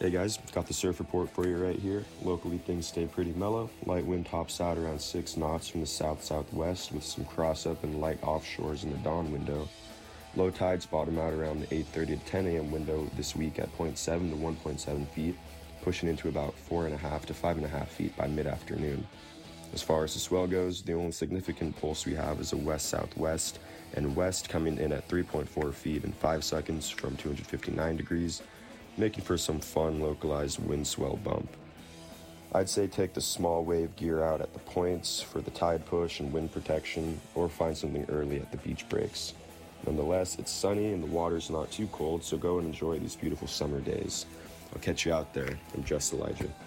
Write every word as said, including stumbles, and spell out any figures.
Hey guys, got the surf report for you right here. Locally things stay pretty mellow. Light wind tops out around six knots from the south-southwest with some cross-up and light offshores in the dawn window. Low tides bottom out around the eight thirty to ten a.m. window this week at zero point seven to one point seven feet, pushing into about four point five to five point five feet by mid-afternoon. As far as the swell goes, the only significant pulse we have is a west-southwest, and west coming in at three point four feet in five seconds from two hundred fifty-nine degrees, making for some fun localized wind swell bump. I'd say take the small wave gear out at the points for the tide push and wind protection, or find something early at the beach breaks. Nonetheless, it's sunny and the water's not too cold, so go and enjoy these beautiful summer days. I'll catch you out there. I'm just Elijah.